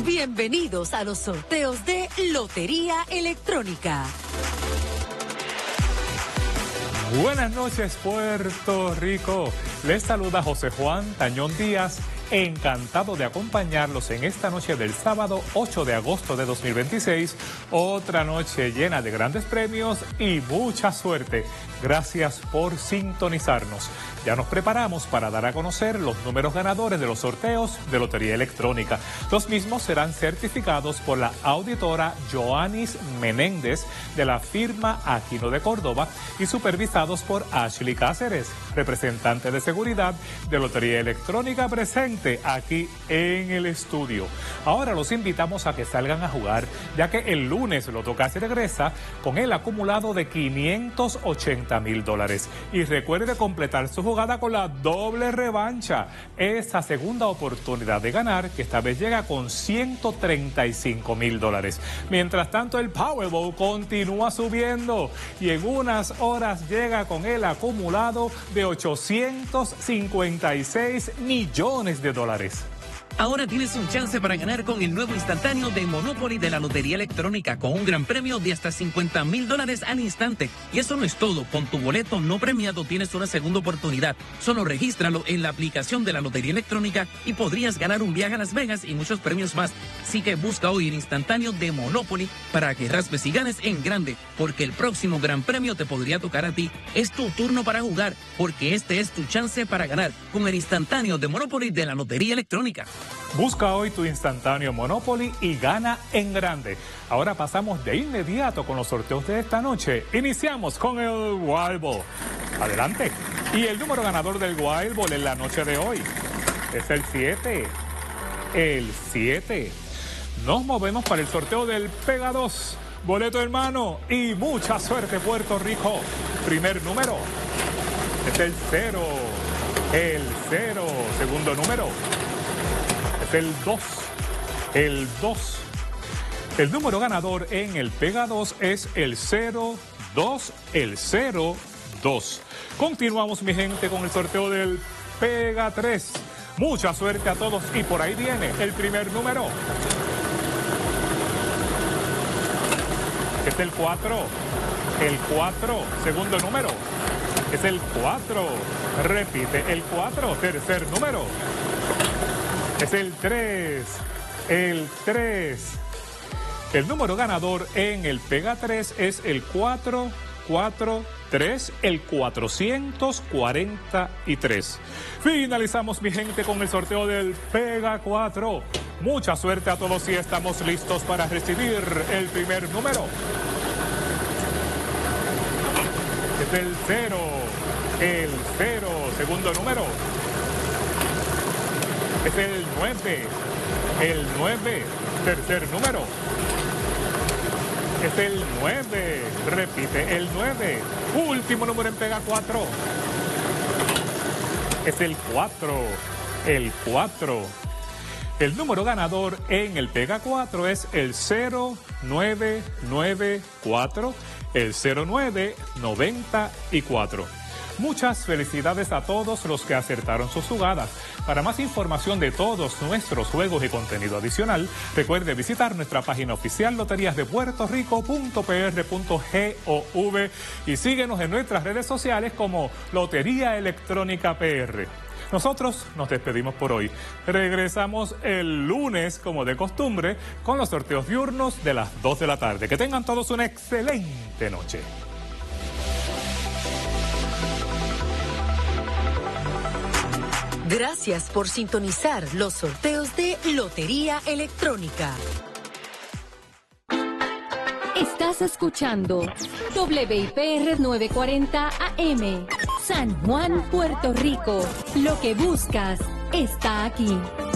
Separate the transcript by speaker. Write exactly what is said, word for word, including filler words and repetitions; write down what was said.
Speaker 1: Bienvenidos a los sorteos de Lotería Electrónica.
Speaker 2: Buenas noches, Puerto Rico. Les saluda José Juan Tañón Díaz. Encantado de acompañarlos en esta noche del sábado ocho de agosto de dos mil veintiséis. Otra noche llena de grandes premios y mucha suerte. Gracias por sintonizarnos. Ya nos preparamos para dar a conocer los números ganadores de los sorteos de Lotería Electrónica. Los mismos serán certificados por la auditora Joanis Menéndez de la firma Aquino de Córdoba y supervisados por Ashley Cáceres, representante de seguridad de Lotería Electrónica presente aquí en el estudio. Ahora los invitamos a que salgan a jugar, ya que el lunes Lotocasi regresa con el acumulado de quinientos ochenta mil dólares. Y recuerde completar su jugada con la doble revancha, esa segunda oportunidad de ganar que esta vez llega con ciento treinta y cinco mil dólares. Mientras tanto el Powerball continúa subiendo y en unas horas llega con el acumulado de ochocientos cincuenta y seis millones de dólares.
Speaker 3: Ahora tienes un chance para ganar con el nuevo instantáneo de Monopoly de la Lotería Electrónica con un gran premio de hasta cincuenta mil dólares al instante. Y eso no es todo. Con tu boleto no premiado tienes una segunda oportunidad. Solo regístralo en la aplicación de la Lotería Electrónica y podrías ganar un viaje a Las Vegas y muchos premios más. Así que busca hoy el instantáneo de Monopoly para que raspes y ganes en grande, porque el próximo gran premio te podría tocar a ti. Es tu turno para jugar, porque este es tu chance para ganar con el instantáneo de Monopoly de la Lotería Electrónica.
Speaker 2: Busca hoy tu instantáneo Monopoly y gana en grande. Ahora pasamos de inmediato con los sorteos de esta noche. Iniciamos con el Wild Ball. Adelante. Y el número ganador del Wild Ball en la noche de hoy es el siete. El siete. Nos movemos para el sorteo del Pega dos. Boleto en mano y mucha suerte, Puerto Rico. Primer número es el cero. El cero. Segundo número es el dos. El dos. El número ganador en el Pega dos es el cero dos. El cero dos. Continuamos, mi gente, con el sorteo del Pega tres. Mucha suerte a todos y por ahí viene el primer número. Es el cuatro. El cuatro. Segundo número es el cuatro. Repite el cuatro. Tercer número es el tres. El tres. El número ganador en el Pega tres es el cuatro cuatro tres, el cuatrocientos cuarenta y tres. Finalizamos, mi gente, con el sorteo del Pega cuatro. Mucha suerte a todos y estamos listos para recibir el primer número. Es el cero. El cero. Segundo número es el nueve. El nueve. Tercer número es el nueve. Repite el nueve. Último número en Pega cuatro es el cuatro. El cuatro. El número ganador en el Pega cuatro es el cero nueve nueve cuatro. El cero nueve noventa y cuatro. Muchas felicidades a todos los que acertaron sus jugadas. Para más información de todos nuestros juegos y contenido adicional, recuerde visitar nuestra página oficial loterías de puerto rico punto p r punto gov y síguenos en nuestras redes sociales como Lotería Electrónica P R. Nosotros nos despedimos por hoy. Regresamos el lunes, como de costumbre, con los sorteos diurnos de las dos de la tarde. Que tengan todos una excelente noche.
Speaker 1: Gracias por sintonizar los sorteos de Lotería Electrónica.
Speaker 4: Estás escuchando W I P R novecientos cuarenta A M, San Juan, Puerto Rico. Lo que buscas está aquí.